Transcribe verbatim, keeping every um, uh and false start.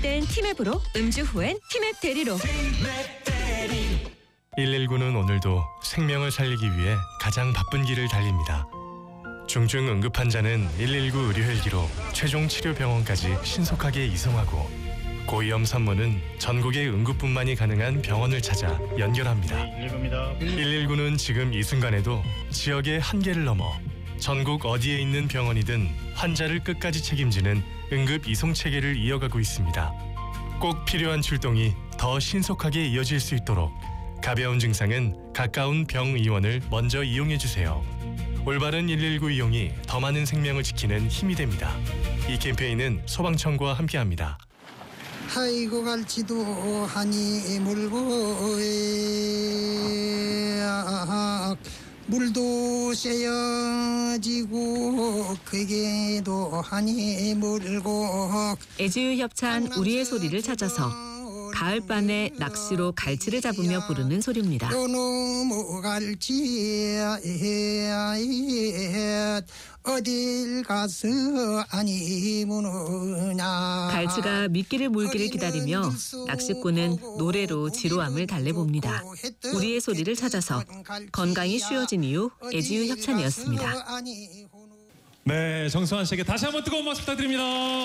땐 티맵으로, 음주 후엔 티맵 대리로. 일일구는 오늘도 생명을 살리기 위해 가장 바쁜 길을 달립니다. 중증 응급 환자는 일일구 의료 헬기로 최종 치료 병원까지 신속하게 이송하고, 고위험 산모는 전국의 응급분만이 가능한 병원을 찾아 연결합니다. 일일구는 지금 이 순간에도 지역의 한계를 넘어 전국 어디에 있는 병원이든 환자를 끝까지 책임지는 응급 이송 체계를 이어가고 있습니다. 꼭 필요한 출동이 더 신속하게 이어질 수 있도록 가벼운 증상은 가까운 병의원을 먼저 이용해 주세요. 올바른 일일구 이용이 더 많은 생명을 지키는 힘이 됩니다. 이 캠페인은 소방청구와 함께합니다. 아이고 갈지도 하니 물고 물도 쐬어지고 그게도 하니 물고. 애지유협찬 우리의 소리를 찾아서 가을밤에 낚시로 갈치를 잡으며 부르는 소리입니다. 넘어갈지 어딜 가서 아니 무느냐. 갈치가 미끼를 물기를 기다리며 낚시꾼은 노래로 지루함을 달래봅니다. 우리의 소리를 찾아서 건강이 쉬워진 이유 애지유협찬이었습니다. 네, 정승환 씨에게 다시 한번 뜨거운 박수 부탁드립니다.